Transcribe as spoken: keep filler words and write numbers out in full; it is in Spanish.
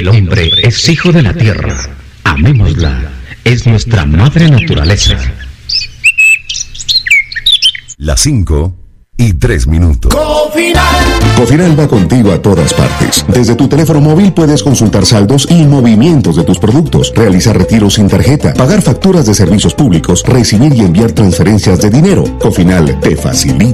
El hombre es hijo de la tierra. Amémosla. Es nuestra madre naturaleza. Las cinco y tres minutos. Cofinal. Cofinal va contigo a todas partes. Desde tu teléfono móvil puedes consultar saldos y movimientos de tus productos, realizar retiros sin tarjeta, pagar facturas de servicios públicos, recibir y enviar transferencias de dinero. Cofinal te facilita